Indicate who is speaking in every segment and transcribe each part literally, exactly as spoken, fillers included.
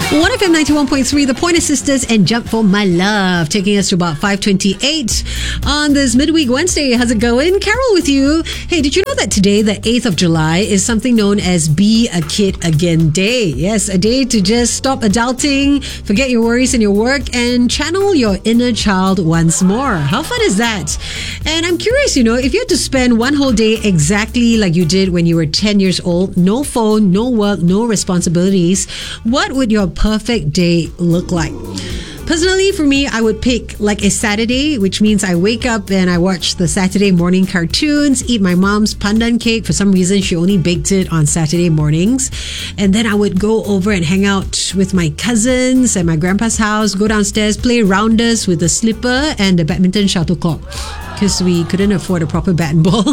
Speaker 1: one F M ninety-one point three, The Pointer Sisters and Jump for My Love, taking us to about five twenty-eight on this midweek Wednesday. How's it going? Carol with you. Hey, did you know that today, the eighth of July, is something known as Be a Kid Again Day? Yes, a day to just stop adulting, forget your worries and your work, and channel your inner child once more. How fun is that? And I'm curious, you know, if you had to spend one whole day exactly like you did when you were ten years old, no phone, no work, no responsibilities, what would your perfect day look like? Personally, for me, I would pick like a Saturday, which means I wake up and I watch the Saturday morning cartoons, eat my mom's pandan cake. For some reason, she only baked it on Saturday mornings. And then I would go over and hang out with my cousins at my grandpa's house, go downstairs, play rounders with the slipper and the badminton shuttlecock, because we couldn't afford a proper bat and ball.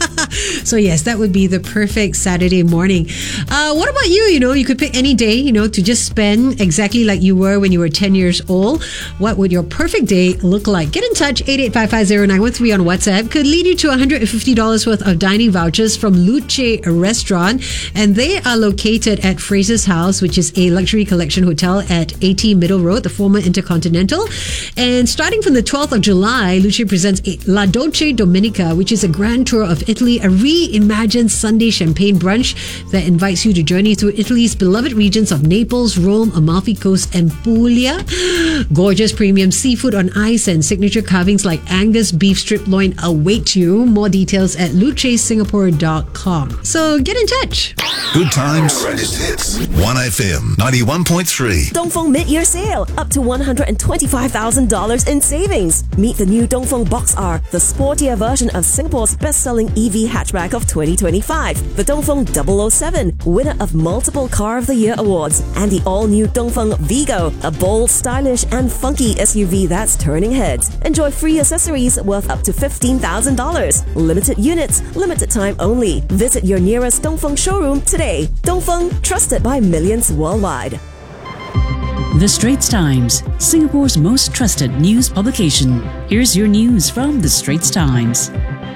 Speaker 1: So yes, that would be the perfect Saturday morning. Uh, what about you? You know, you could pick any day, you know, to just spend exactly like you were when you were ten years old. What would your perfect day look like? Get in touch. eight eight five five zero nine one three on WhatsApp could lead you to one hundred fifty dollars worth of dining vouchers from Luce Restaurant. And they are located at Fraser's House, which is a luxury collection hotel at eighty Middle Road, the former Intercontinental. And starting from the twelfth of July, Luce presents a La Dolce Domenica, which is a grand tour of Italy, a reimagined Sunday champagne brunch that invites you to journey through Italy's beloved regions of Naples, Rome, Amalfi Coast, and Puglia. Gorgeous premium seafood on ice and signature carvings like Angus beef strip loin await you. More details at luce singapore dot com. So get in touch.
Speaker 2: Good times. Hits. one F M ninety-one point three.
Speaker 3: Dongfeng mid-year sale. Up to one hundred twenty-five thousand dollars in savings. Meet the new Dongfeng Box R, the sportier version of Singapore's best-selling E V hatchback of twenty twenty-five. The Dongfeng double oh seven, winner of multiple Car of the Year awards. And the all-new Dongfeng Vigo, a bold, stylish and funky S U V that's turning heads. Enjoy free accessories worth up to fifteen thousand dollars. Limited units, limited time only. Visit your nearest Dongfeng showroom today. Dongfeng, trusted by millions worldwide.
Speaker 4: The Straits Times, Singapore's most trusted news publication. Here's your news from The Straits Times.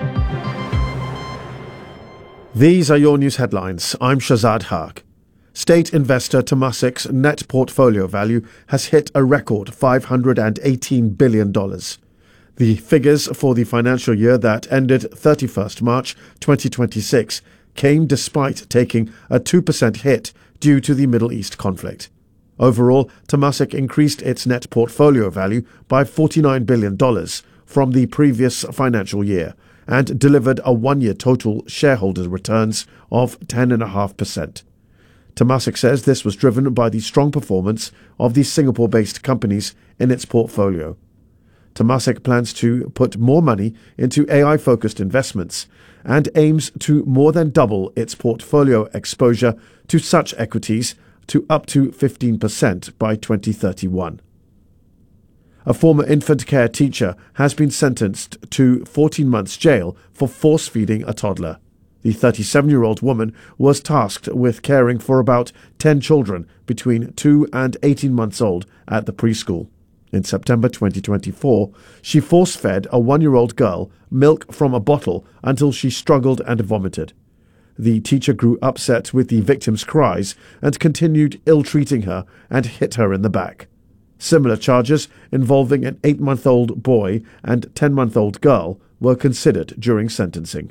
Speaker 5: These are your news headlines. I'm Shazad Haq. State investor Temasek's net portfolio value has hit a record five hundred eighteen billion dollars. The figures for the financial year that ended thirty-first March twenty twenty-six came despite taking a two percent hit due to the Middle East conflict. Overall, Temasek increased its net portfolio value by forty-nine billion dollars from the previous financial year and delivered a one-year total shareholder returns of ten point five percent. Temasek says this was driven by the strong performance of the Singapore-based companies in its portfolio. Temasek plans to put more money into A I-focused investments and aims to more than double its portfolio exposure to such equities to up to fifteen percent by twenty thirty-one. A former infant care teacher has been sentenced to fourteen months jail for force-feeding a toddler. The thirty-seven-year-old woman was tasked with caring for about ten children between two and eighteen months old at the preschool. In September twenty twenty-four, she force-fed a one-year-old girl milk from a bottle until she struggled and vomited. The teacher grew upset with the victim's cries and continued ill-treating her and hit her in the back. Similar charges involving an eight-month-old boy and ten-month-old girl were considered during sentencing.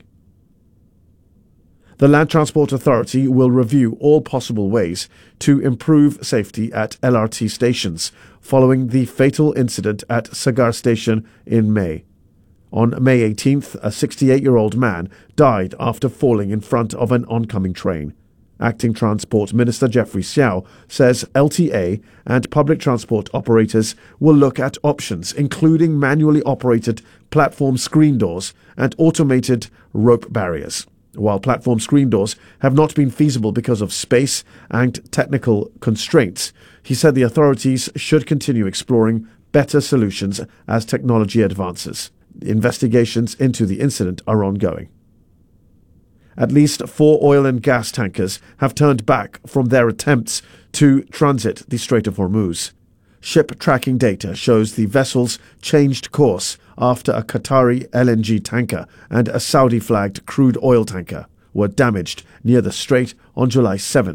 Speaker 5: The Land Transport Authority will review all possible ways to improve safety at L R T stations following the fatal incident at Segar Station in May. On May eighteenth, a sixty-eight-year-old man died after falling in front of an oncoming train. Acting Transport Minister Jeffrey Xiao says L T A and public transport operators will look at options including manually operated platform screen doors and automated rope barriers. While platform screen doors have not been feasible because of space and technical constraints, he said the authorities should continue exploring better solutions as technology advances. Investigations into the incident are ongoing. At least four oil and gas tankers have turned back from their attempts to transit the Strait of Hormuz. Ship tracking data shows the vessels changed course after a Qatari L N G tanker and a Saudi-flagged crude oil tanker were damaged near the strait on July seventh,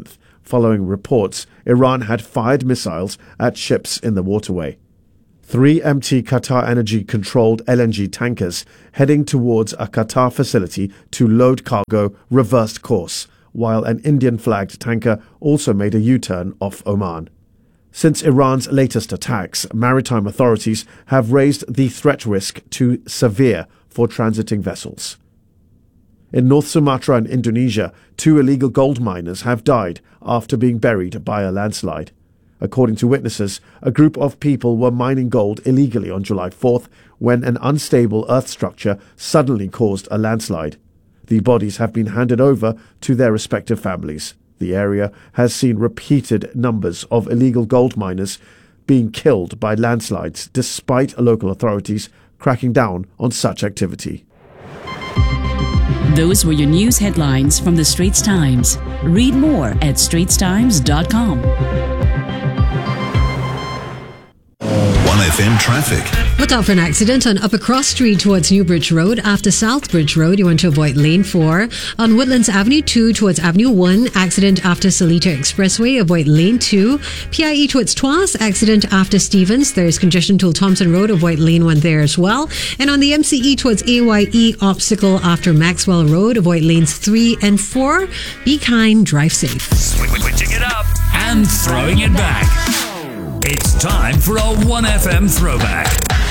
Speaker 5: following reports Iran had fired missiles at ships in the waterway. Three empty Qatar Energy-controlled L N G tankers heading towards a Qatar facility to load cargo reversed course, while an Indian-flagged tanker also made a U-turn off Oman. Since Iran's latest attacks, maritime authorities have raised the threat risk to severe for transiting vessels. In North Sumatra and Indonesia, two illegal gold miners have died after being buried by a landslide. According to witnesses, a group of people were mining gold illegally on July fourth when an unstable earth structure suddenly caused a landslide. The bodies have been handed over to their respective families. The area has seen repeated numbers of illegal gold miners being killed by landslides, despite local authorities cracking down on such activity.
Speaker 4: Those were your news headlines from the Straits Times. Read more at straits times dot com.
Speaker 2: one F M traffic.
Speaker 1: Look out for an accident on Upper Cross Street towards Newbridge Road. After South Bridge Road, you want to avoid lane four. On Woodlands Avenue two towards Avenue one, accident after Seletar Expressway, avoid lane two. P I E towards Tuas, accident after Stevens. There's congestion till Thompson Road, avoid lane one there as well. And on the M C E towards A Y E, obstacle after Maxwell Road, avoid lanes three and four. Be kind, drive safe.
Speaker 6: Switching it up and throwing it back. It's time for a one F M throwback.